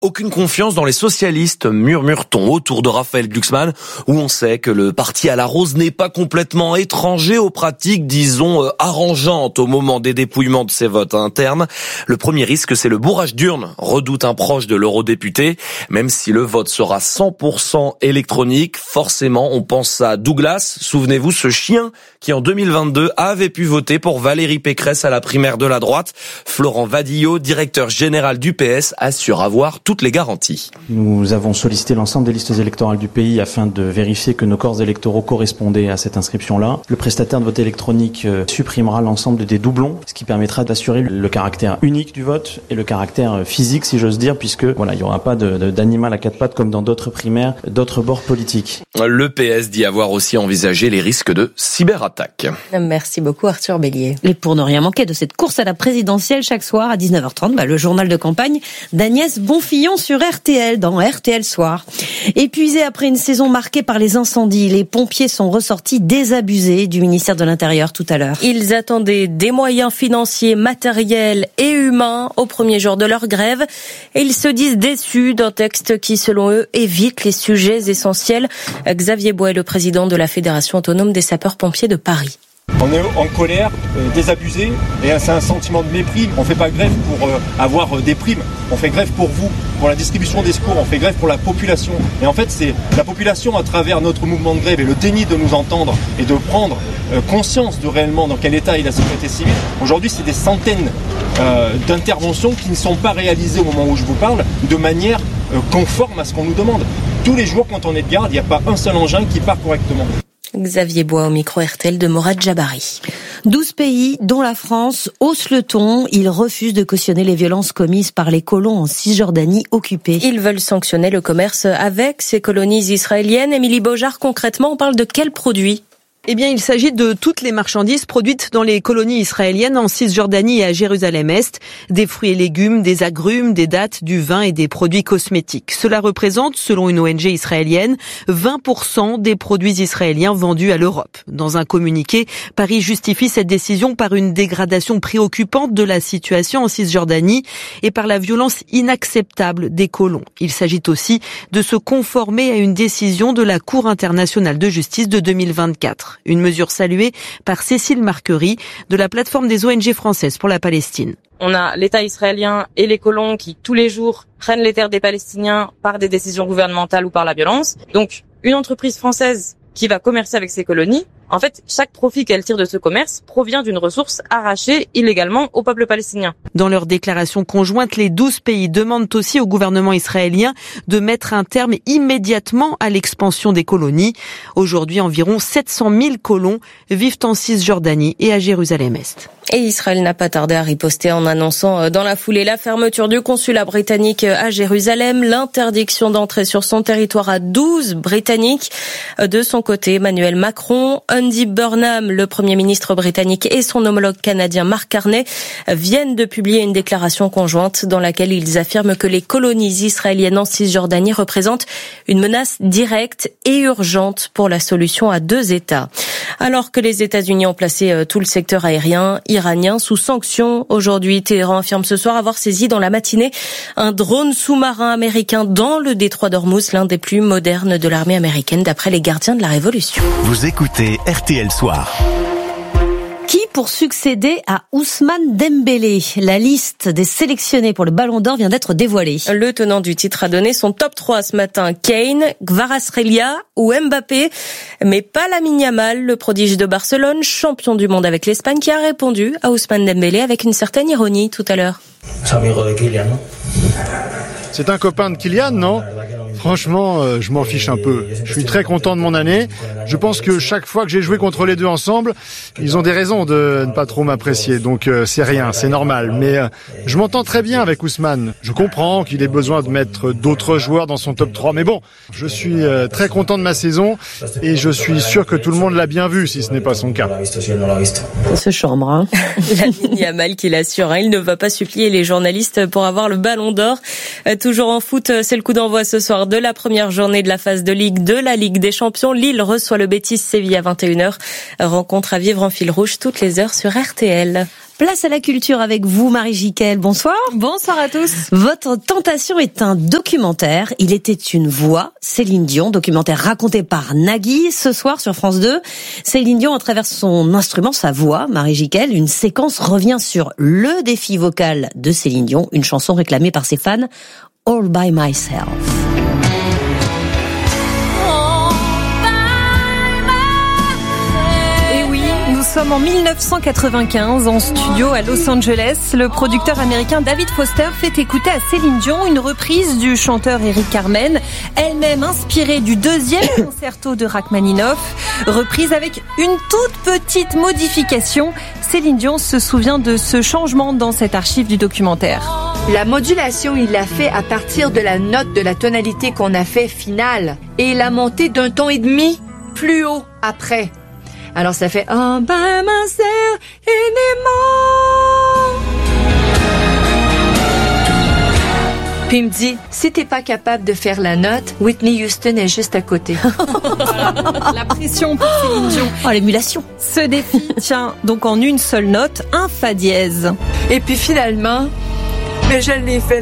Aucune confiance dans les socialistes, murmure-t-on autour de Raphaël Glucksmann, où on sait que le parti à la rose n'est pas complètement étranger aux pratiques, disons, arrangeantes au moment des dépouillements de ses votes internes. Le premier risque, c'est le bourrage d'urne, redoute un proche de l'eurodéputé. Même si le vote sera 100% électronique, forcément, on pense à Douglas. Souvenez-vous, ce chien qui, en 2022, avait pu voter pour Valérie Pécresse à la primaire de la droite. Florent Vadillo, directeur général du PS, assure avoir toutes les garanties. Nous avons sollicité l'ensemble des listes électorales du pays afin de vérifier que nos corps électoraux correspondaient à cette inscription-là. Le prestataire de vote électronique supprimera l'ensemble des doublons, ce qui permettra d'assurer le caractère unique du vote et le caractère physique, si j'ose dire, puisque il n'y aura pas d'animal à quatre pattes comme dans d'autres primaires, d'autres bords politiques. Le PS dit avoir aussi envisagé les risques de cyberattaque. Merci beaucoup Arthur Bélier. Et pour ne rien manquer de cette course à la présidentielle chaque soir à 19h30, le journal de campagne d'Agnès Bonfillon sur RTL, dans RTL Soir. Épuisés après une saison marquée par les incendies, les pompiers sont ressortis désabusés du ministère de l'Intérieur tout à l'heure. Ils attendaient des moyens financiers, matériels et humains au premier jour de leur grève et ils se disent déçus d'un texte qui, selon eux, évite les sujets essentiels. Xavier Bois est le président de la Fédération autonome des sapeurs-pompiers de Paris. On est en colère, désabusé, et c'est un sentiment de mépris. On ne fait pas grève pour avoir des primes, on fait grève pour vous, pour la distribution des secours, on fait grève pour la population. Et en fait, c'est la population, à travers notre mouvement de grève et le déni de nous entendre et de prendre conscience de réellement dans quel état est la sécurité civile. Aujourd'hui, c'est des centaines d'interventions qui ne sont pas réalisées au moment où je vous parle, de manière conforme à ce qu'on nous demande. Tous les jours, quand on est de garde, il n'y a pas un seul engin qui part correctement. Xavier Bois au micro RTL de Morad Jabari. 12 pays, dont la France, haussent le ton. Ils refusent de cautionner les violences commises par les colons en Cisjordanie occupée. Ils veulent sanctionner le commerce avec ces colonies israéliennes. Émilie Beaujard, concrètement, on parle de quels produits ? Eh bien, il s'agit de toutes les marchandises produites dans les colonies israéliennes en Cisjordanie et à Jérusalem-Est. Des fruits et légumes, des agrumes, des dattes, du vin et des produits cosmétiques. Cela représente, selon une ONG israélienne, 20% des produits israéliens vendus à l'Europe. Dans un communiqué, Paris justifie cette décision par une dégradation préoccupante de la situation en Cisjordanie et par la violence inacceptable des colons. Il s'agit aussi de se conformer à une décision de la Cour internationale de justice de 2024. Une mesure saluée par Cécile Marquerie de la plateforme des ONG françaises pour la Palestine. On a l'État israélien et les colons qui, tous les jours, prennent les terres des Palestiniens par des décisions gouvernementales ou par la violence. Donc, une entreprise française qui va commercer avec ces colonies, en fait, chaque profit qu'elle tire de ce commerce provient d'une ressource arrachée illégalement au peuple palestinien. Dans leur déclaration conjointe, les 12 pays demandent aussi au gouvernement israélien de mettre un terme immédiatement à l'expansion des colonies. Aujourd'hui, environ 700 000 colons vivent en Cisjordanie et à Jérusalem-Est. Et Israël n'a pas tardé à riposter en annonçant dans la foulée la fermeture du consulat britannique à Jérusalem, l'interdiction d'entrer sur son territoire à 12 Britanniques. De son côté, Emmanuel Macron, Andy Burnham, le Premier ministre britannique, et son homologue canadien Mark Carney viennent de publier une déclaration conjointe dans laquelle ils affirment que les colonies israéliennes en Cisjordanie représentent une menace directe et urgente pour la solution à 2 États. Alors que les États-Unis ont placé tout le secteur aérien iranien sous sanctions aujourd'hui, Téhéran affirme ce soir avoir saisi dans la matinée un drone sous-marin américain dans le détroit d'Ormuz, l'un des plus modernes de l'armée américaine d'après les gardiens de la Révolution. Vous écoutez RTL Soir. Qui pour succéder à Ousmane Dembélé? La liste des sélectionnés pour le Ballon d'Or vient d'être dévoilée. Le tenant du titre a donné son top 3 ce matin. Kane, Kvaratskhelia ou Mbappé. Mais pas Lamine Yamal, le prodige de Barcelone, champion du monde avec l'Espagne, qui a répondu à Ousmane Dembélé avec une certaine ironie tout à l'heure. C'est un copain de Kylian, non ? Franchement, je m'en fiche un peu. Je suis très content de mon année. Je pense que chaque fois que j'ai joué contre les deux ensemble, ils ont des raisons de ne pas trop m'apprécier. Donc c'est rien, c'est normal. Mais je m'entends très bien avec Ousmane. Je comprends qu'il ait besoin de mettre d'autres joueurs dans son top 3. Mais bon, je suis très content de ma saison et je suis sûr que tout le monde l'a bien vu si ce n'est pas son cas. Ça se chambre, hein. Lamine Yamal qui l'assure, il ne va pas supplier les journalistes pour avoir le Ballon d'Or. Toujours en foot, c'est le coup d'envoi ce soir de la première journée de la phase de Ligue de la Ligue des Champions. Lille reçoit le Betis Séville à 21h. Rencontre à vivre en fil rouge toutes les heures sur RTL. Place à la culture avec vous, Marie Jiquel. Bonsoir. Bonsoir à tous. Votre tentation est un documentaire. Il était une voix, Céline Dion, documentaire raconté par Nagui ce soir sur France 2. Céline Dion, à travers son instrument, sa voix, Marie Jiquel, une séquence revient sur le défi vocal de Céline Dion, une chanson réclamée par ses fans, All by Myself. Nous sommes en 1995 en studio à Los Angeles. Le producteur américain David Foster fait écouter à Céline Dion une reprise du chanteur Eric Carmen, elle-même inspirée du deuxième concerto de Rachmaninoff, reprise avec une toute petite modification. Céline Dion se souvient de ce changement dans cette archive du documentaire. La modulation, il l'a fait à partir de la note de la tonalité qu'on a fait finale. Et il a monté d'un ton et demi plus haut après. Alors ça fait All by myself anymore. Puis il me dit, si t'es pas capable de faire la note, Whitney Houston est juste à côté. La pression pour Céline Dion. Oh, l'émulation. Ce défi tient donc en une seule note, un fa dièse. Et puis finalement, je l'ai fait.